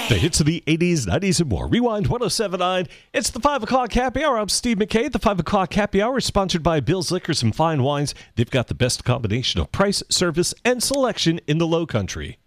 The hits of the 80s, 90s, and more. Rewind 1079. It's the 5 o'clock happy hour. I'm Steve McKay. The 5 o'clock happy hour is sponsored by Bill's Liquors and Fine Wines. They've got the best combination of price, service, and selection in the Low Country.